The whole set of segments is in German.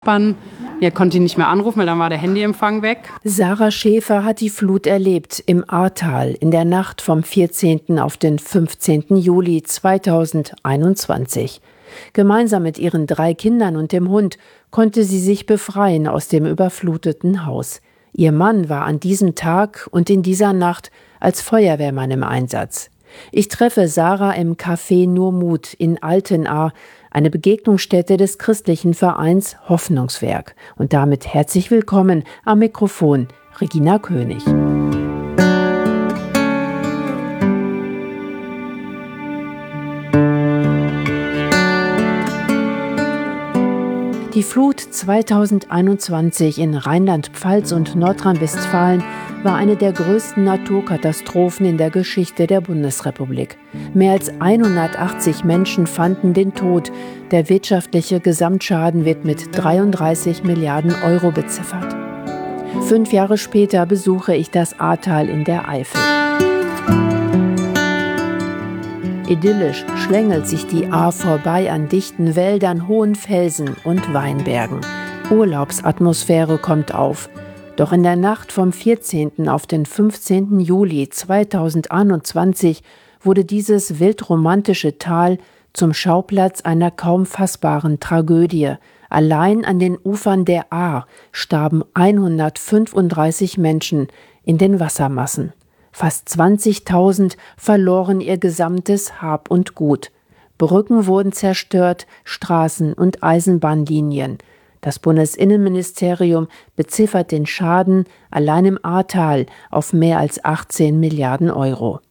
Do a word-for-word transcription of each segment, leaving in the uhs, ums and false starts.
Nachbarn. Er konnte ihn nicht mehr anrufen, weil dann war der Handyempfang weg. Sarah Schäfer hat die Flut erlebt im Ahrtal in der Nacht vom vierzehnten auf den fünfzehnten Juli zweitausendeinundzwanzig. Gemeinsam mit ihren drei Kindern und dem Hund konnte sie sich befreien aus dem überfluteten Haus. Ihr Mann war an diesem Tag und in dieser Nacht als Feuerwehrmann im Einsatz. Ich treffe Sarah im Café Nur Mut in Altenahr, eine Begegnungsstätte des christlichen Vereins Hoffnungswerk. Und damit herzlich willkommen am Mikrofon Regina König. Die Flut zweitausendeinundzwanzig in Rheinland-Pfalz und Nordrhein-Westfalen war eine der größten Naturkatastrophen in der Geschichte der Bundesrepublik. Mehr als hundertachtzig Menschen fanden den Tod. Der wirtschaftliche Gesamtschaden wird mit dreiunddreißig Milliarden Euro beziffert. Fünf Jahre später besuche ich das Ahrtal in der Eifel. Idyllisch schlängelt sich die Ahr vorbei an dichten Wäldern, hohen Felsen und Weinbergen. Urlaubsatmosphäre kommt auf. Doch in der Nacht vom vierzehnten auf den fünfzehnten Juli zweitausendeinundzwanzig wurde dieses wildromantische Tal zum Schauplatz einer kaum fassbaren Tragödie. Allein an den Ufern der Ahr starben hundertfünfunddreißig Menschen in den Wassermassen. Fast zwanzigtausend verloren ihr gesamtes Hab und Gut. Brücken wurden zerstört, Straßen und Eisenbahnlinien. Das Bundesinnenministerium beziffert den Schaden allein im Ahrtal auf mehr als achtzehn Milliarden Euro.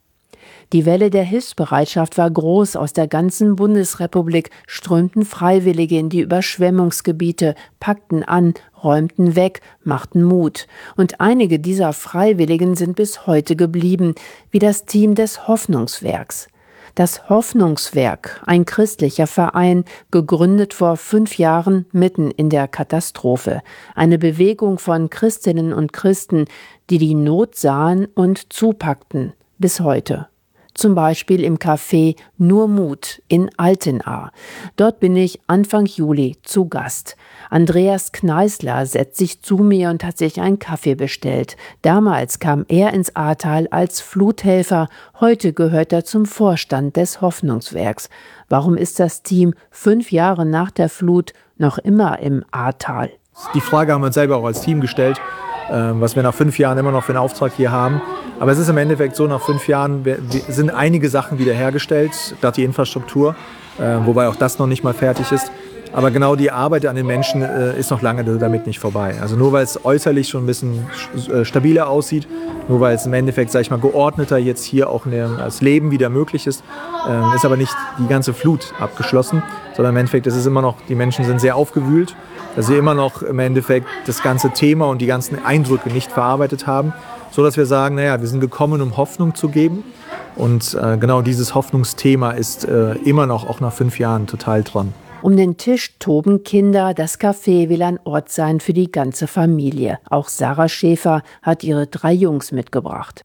Die Welle der Hilfsbereitschaft war groß. Aus der ganzen Bundesrepublik strömten Freiwillige in die Überschwemmungsgebiete, packten an, räumten weg, machten Mut. Und einige dieser Freiwilligen sind bis heute geblieben, wie das Team des Hoffnungswerks. Das Hoffnungswerk, ein christlicher Verein, gegründet vor fünf Jahren mitten in der Katastrophe. Eine Bewegung von Christinnen und Christen, die die Not sahen und zupackten, bis heute. Zum Beispiel im Café Nur Mut in Altenahr. Dort bin ich Anfang Juli zu Gast. Andreas Kneißler setzt sich zu mir und hat sich einen Kaffee bestellt. Damals kam er ins Ahrtal als Fluthelfer. Heute gehört er zum Vorstand des Hoffnungswerks. Warum ist das Team fünf Jahre nach der Flut noch immer im Ahrtal? Die Frage haben wir uns selber auch als Team gestellt, was wir nach fünf Jahren immer noch für einen Auftrag hier haben. Aber es ist im Endeffekt so, nach fünf Jahren sind einige Sachen wiederhergestellt, gerade die Infrastruktur, wobei auch das noch nicht mal fertig ist. Aber genau die Arbeit an den Menschen ist noch lange damit nicht vorbei. Also nur weil es äußerlich schon ein bisschen stabiler aussieht, nur weil es im Endeffekt, sag ich mal, geordneter jetzt hier auch das Leben wieder möglich ist, ist aber nicht die ganze Flut abgeschlossen, sondern im Endeffekt ist es immer noch, die Menschen sind sehr aufgewühlt, dass sie immer noch im Endeffekt das ganze Thema und die ganzen Eindrücke nicht verarbeitet haben, so dass wir sagen, naja, wir sind gekommen, um Hoffnung zu geben. Und äh, genau dieses Hoffnungsthema ist äh, immer noch, auch nach fünf Jahren, total dran. Um den Tisch toben Kinder. Das Café will ein Ort sein für die ganze Familie. Auch Sarah Schäfer hat ihre drei Jungs mitgebracht.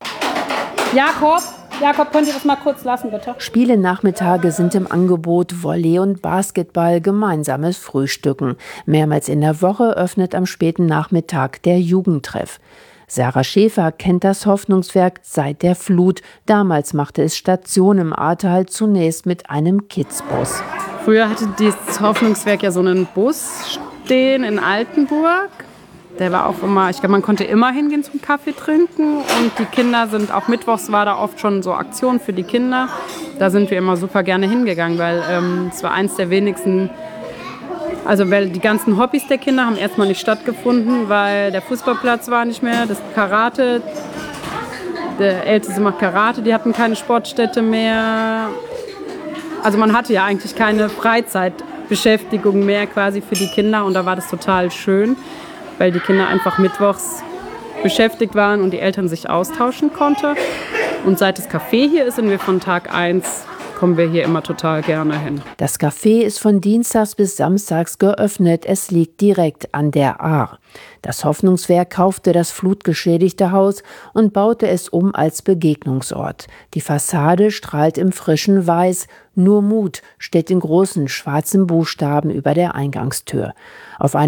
Jakob, Jakob, könnt ihr das mal kurz lassen, bitte? Spielenachmittage sind im Angebot, Volley und Basketball, gemeinsames Frühstücken. Mehrmals in der Woche öffnet am späten Nachmittag der Jugendtreff. Sarah Schäfer kennt das Hoffnungswerk seit der Flut. Damals machte es Station im Ahrtal, zunächst mit einem Kidsbus. Früher hatte das Hoffnungswerk ja so einen Bus stehen in Altenburg. Der war auch immer, ich glaube, man konnte immer hingehen zum Kaffee trinken. Und die Kinder sind, auch mittwochs war da oft schon so Aktion für die Kinder. Da sind wir immer super gerne hingegangen, weil ähm, es war eins der wenigsten. Also weil die ganzen Hobbys der Kinder haben erstmal nicht stattgefunden, weil der Fußballplatz war nicht mehr, das Karate, der Älteste macht Karate, die hatten keine Sportstätte mehr. Also man hatte ja eigentlich keine Freizeitbeschäftigung mehr quasi für die Kinder und da war das total schön, weil die Kinder einfach mittwochs beschäftigt waren und die Eltern sich austauschen konnten. Und seit das Café hier ist, sind wir von Tag eins kommen wir hier immer total gerne hin. Das Café ist von Dienstags bis Samstags geöffnet. Es liegt direkt an der Ahr. Das Hoffnungswerk kaufte das flutgeschädigte Haus und baute es um als Begegnungsort. Die Fassade strahlt im frischen Weiß. Nur Mut steht in großen schwarzen Buchstaben über der Eingangstür. Auf